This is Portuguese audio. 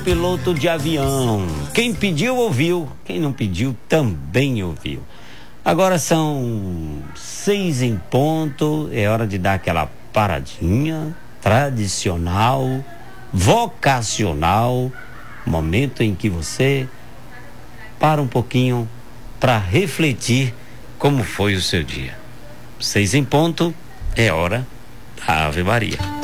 piloto de avião. Quem pediu, ouviu. Quem não pediu, também ouviu. Agora são 6 em ponto. É hora de dar aquela paradinha tradicional, vocacional. Momento em que você para um pouquinho para refletir como foi o seu dia. 6 em ponto, é hora da Ave Maria.